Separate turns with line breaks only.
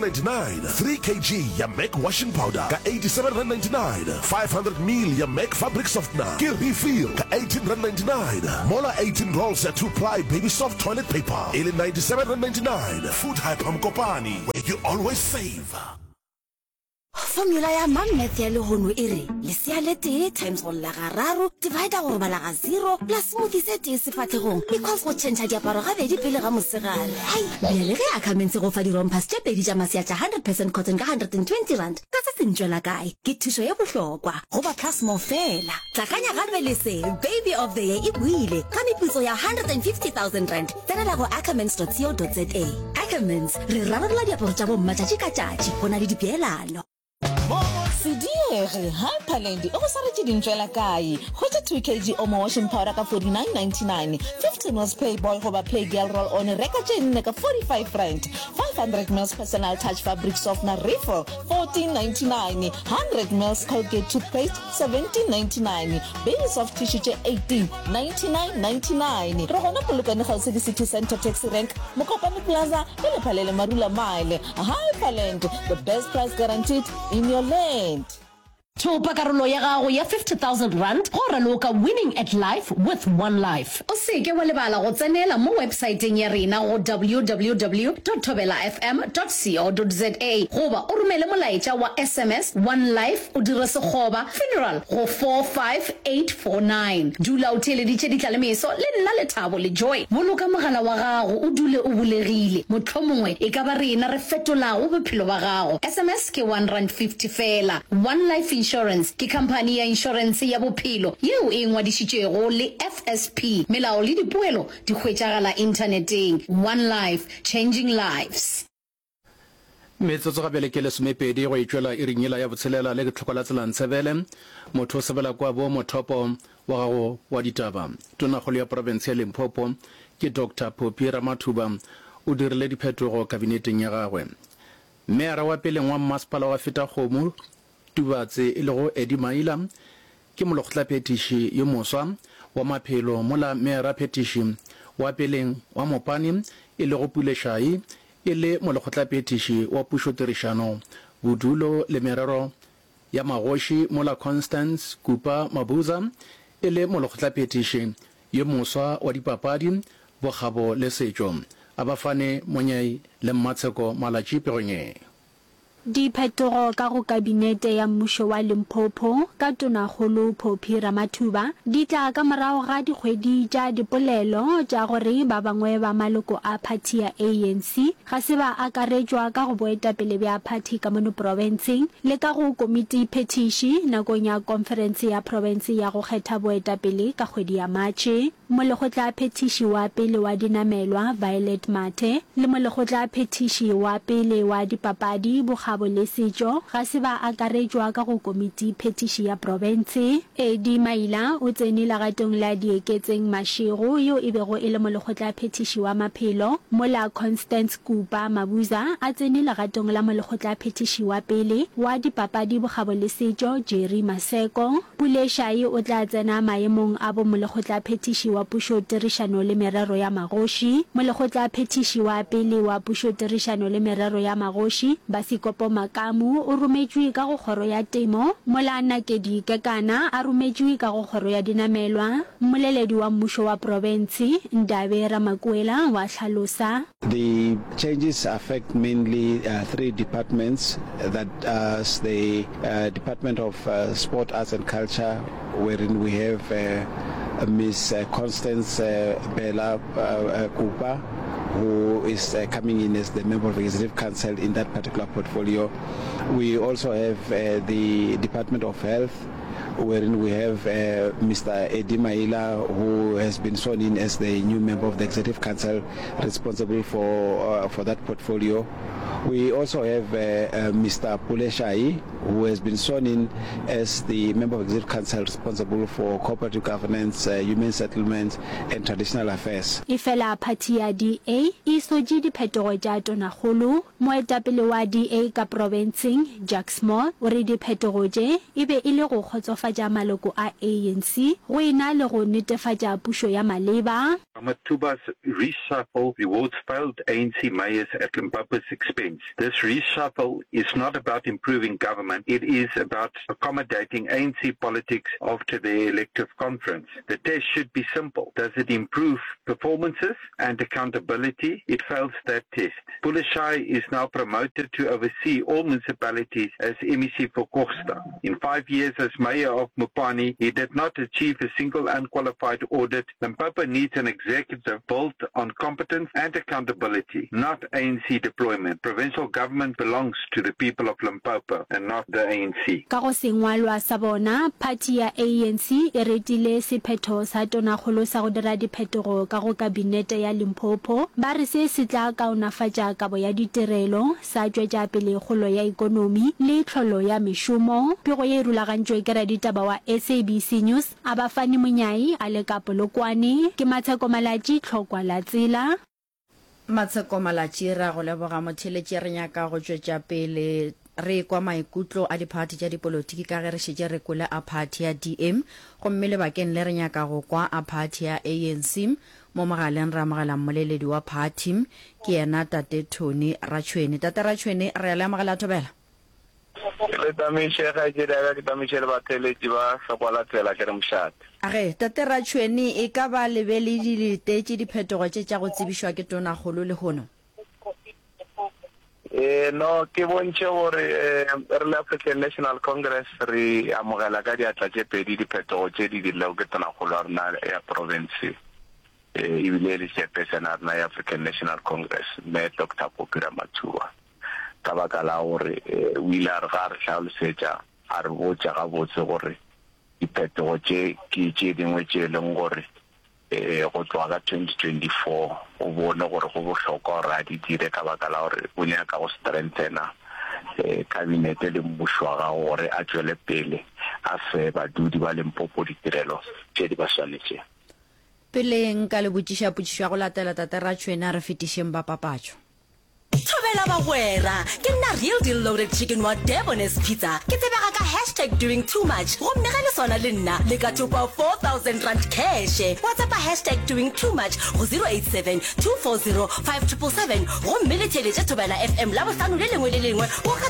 99, 3 kg ya Mac washing powder ka 87.99, 500 ml ya Mac fabric softener ke refill ka 18.99, mola 18 rolls ya 2-ply baby soft toilet paper ile 97.99. Food Hyper Mkopani, where you always save.
Formula ya Mamnet ya lehono ere lesia le tee times go la gararo divider go bala ga 0 plus smoothie se tee sefatlhegong because go change diaparo ga bedi pele ga mosegale. Hai bele ge akamense go fa di rompas tse pedi ja masia tsa 100% cotton ka 120 rand ka se sentswela kae ke thuso ya bohlokwa go ba plus mo fela tlakanya ga bele se baby of the year e buile ka meputso ya 150,000 rand tsenela go ackermans.co.za. Ackermans re rarolla diaparo tsa bo mmatšatši ka tšatši go na le dipeelano.
Sidiere Hyperland o sa re dintswela kae go tse 2 kg omo washing powder ka 49.99, 50 ml Playboy go ba Play Girl roll on reka tšenne ka 45 rand, 500 ml personal touch fabric softener refill 14.99, 100 ml Colgate toothpaste 17.99, baby soft tissue 18.99. Re gona polokane ga se city center taxi rank Mokopane Plaza le Lephalele Marula Mile. Hyperland, the best price guaranteed in your land.
Thopa karolo ya gago ya 50,000 rand go raloka winning at life with One Life. O seke wa lebala go tsenela mo websiteng ya rena go www.thobelafm.co.za goba o romele molaetša wa SMS One Life o dire sekgoba funeral go 45849. Dula o theeleditše ditlalemeso le nna Lethabo le Joy. Boloka mogala wa gago o dule o bulegile, mohlomongwe e ka ba rena re fetolago bophelo ba gago. SMS ke 1 rand 50 fela. One Life Insurance ke company ya insurance ya bophelo yeo e ngwadišitšego le FSP. Melao le dipoelo di hwetšagala interneteng. One Life, changing lives.
Metsotso gabele ke lesomepedi go itšwela e ringela ya botshelela le ke tlhokola tselang sebele motho o sebela kwa bo mothopo wa gago wa ditaba. Tonakgolo ya province ya Limpopo ke Dr. Phophi Ramathuba o dirile diphetogo kabineteng ya gagwe. Meara wa pele wa mmasepala wa Fetakgomo Tubatse e le go Eddie Maila ke molokgotla phetiši yo moswa wa maphelo mola meara phetiši wa peleng wa Mopani e le go Puleshai e le molokgotla phetiši wa pušotirišano bodulo le merero ya magoši mola Constance Kupa Mabuza e le molokgotla phetiši yo moswa wa dipapadi bogabo le setšo a ba fane monyai le Mmatsheko Malatši Pegonye.
Diphetogo ka go kabinete ya mmušo wa Limpopo ka Tonakgolo Phophi Ramathuba di tla ka morago ga dikgwedi tša dipolelo tša gore ba bangwe ba maloko a phathi ya ANC ga se ba akaretšwa ka go boetapele bja phathi ka mono provinceng le ka go komiti phetiši nakong ya conference ya province ya go kgetha boetapele ka kgwedi ya Matšhe. Molekgotla phetiši wa pele wa dinamelwa Violet Mathe le molekgotla phetiši wa pele wa dipapadi bogabo le setšo ga se ba akaretšwa ka go komiti phetiši ya province. Eddie Maila o tsene legatong la dieketseng Mashego yo e bego e le molekgotla phetiši wa maphelo mola Constance Kupa Mabuza a tsene legatong la molekgotla phetiši wa pele wa dipapadi bogabo le setšo Jerry Maseko. Puleshai o tla tsena maemong a bo molekgotla phetiši wa pušotirišano le merero ya magoši. Molekgotla phetiši wa pele wa pušotirišano le merero ya magoši Basikopo Makamu o rometšwe ka go kgoro ya temo mola Nakedi Kekana a rometšwe ka go kgoro ya dinamelwa. Moleledi wa mmušo wa province Ndabe Ramakwela wa hlalosa.
The changes affect mainly 3 departments, that the Department of Sport, Arts and Culture, wherein we have Miss Constance Bella Kupa, who is coming in as the member of the Executive Council in that particular portfolio. We also have the Department of Health, wherein we have Mr. Eddie Maila, who has been sworn in as the new member of the Executive Council responsible for that portfolio. We also have Mr. Puleshai, who has been sworn in as the member of Executive Council responsible for cooperative governance, human settlements, and traditional affairs.
Ifela party ya DA isoji diphetogo tša tonakgolo moetapele wa DA ka provinceng Jack Small o re diphetogo tše e be e le go kgotsofatša maloko a ANC go ena le go netefatša pušo ya maleba.
Ramatuba's reshuffle rewards failed ANC mayors at Limpopo's expense. This reshuffle is not about improving government, it is about accommodating ANC politics after the elective conference. The test should be simple. Does it improve performances and accountability? It fails that test. Pulashai is now promoted to oversee all municipalities as MEC for Kosta. In 5 years as mayor of Mopani, he did not achieve a single unqualified audit. Limpopo needs an executive built on competence and accountability, not ANC deployment. Provincial government belongs to the people of Limpopo and not the ANC.
Ka go sengwalwa sa bona, party ya ANC e retile sephetho sa tonakgolo sa go dira diphetogo ka go kabinete ya Limpopo. Ba re se se tla kaonafatša kabo ya ditirelo sa tšwetša pele kgolo ya ikonomi le tlholo ya mešomo. Pego ye e rulagantšwe ke raditaba wa SABC News a Bafani Monyai a le ka Polokwane ke Matsheko Malatsi tlhokwa la tsela.
Matsheko Malatsi ra go leboga motheletši re nyaka go tšwetša pele re kwa maikutlo a diphati tša dipolotiki ka ge re šetše re kole a phati ya DM gomme lebakeng le re nyaka go kwa a phati ya ANC mo mogaleng re amogela mmoleledi wa phati ke yena Tate Tony Ratšhweni. Tate Ratšhweni re le amogela thobela.
Le tamiše ga ke daga ke tamiše le batheletši ba sokola tsela ke re mošate.
Age Tate Ratšhweni e ka ba lebele di letetše diphetogo tše tša go tsebišwa ke tonakgolo le hono?
No ke bontše gore re le African National Congress re amogela ka diatla tše pedi diphetogo tše di dirilego ke tonakgolo ya rona ya province ebile le chairperson ya rona ya African National Congress mme Dr. Phophi Ramathuba ka baka la gore o ile a re ga re tlhalosetša a re botša gabotse gore diphetogo tše ke tše dingwe tše e leng gore go tloga ka 2024 o bone gore go bohlokwa gore a di dire ka baka la gore o nyaka go strengthena kabinete le mmušo wa gago gore a tšwele pele a fe badudi ba Limpopo ditirelo tše di ba swanetšeng.
Pele nka le botšiša potšišo ya go latela Tate Ratšhweni a re fetišeng ba papatšo.
Thobela bagwera ke nna real deal loaded chicken wa Debonair's Pizza ke tsebega ka #doing too much gomme ga le sona le nna le ka topa 4,000 rand cash WhatsApp #doing too much go 087 240 5777 gomme le theletše Thobela FM la bohlano le lengwe go ka